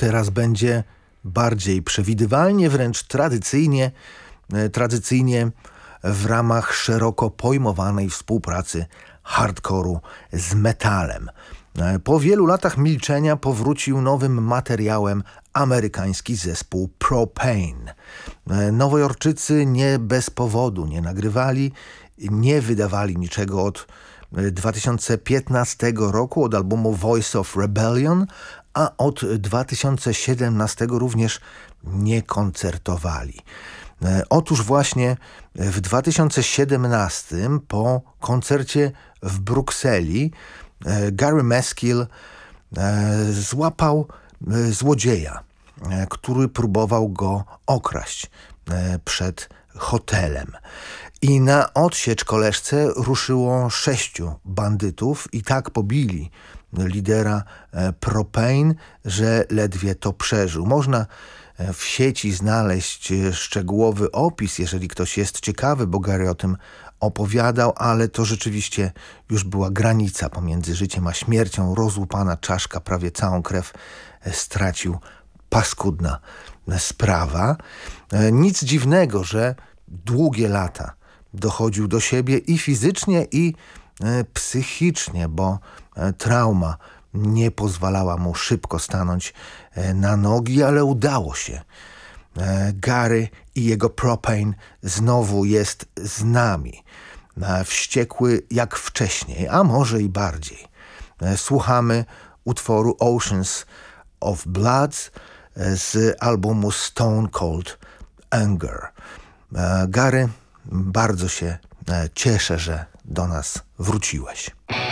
Teraz będzie bardziej przewidywalnie, wręcz tradycyjnie w ramach szeroko pojmowanej współpracy hardkoru z metalem. Po wielu latach milczenia powrócił nowym materiałem amerykański zespół Propane. Nowojorczycy nie bez powodu nie nagrywali, nie wydawali niczego od 2015 roku, od albumu Voice of Rebellion, a od 2017 również nie koncertowali. Otóż właśnie w 2017 po koncercie w Brukseli Gary Maskill złapał złodzieja, który próbował go okraść przed hotelem. I na odsiecz koleżce ruszyło 6 bandytów i tak pobili lidera Propane, że ledwie to przeżył. Można w sieci znaleźć szczegółowy opis, jeżeli ktoś jest ciekawy, bo Gary o tym opowiadał, ale to rzeczywiście już była granica pomiędzy życiem a śmiercią. Rozłupana czaszka, prawie całą krew stracił. Paskudna sprawa. Nic dziwnego, że długie lata dochodził do siebie i fizycznie, i psychicznie, bo trauma nie pozwalała mu szybko stanąć na nogi, ale udało się. Gary i jego Propane znowu jest z nami. Wściekły jak wcześniej, a może i bardziej. Słuchamy utworu Oceans of Blood z albumu Stone Cold Anger. Gary, bardzo się cieszę, że do nas wróciłeś.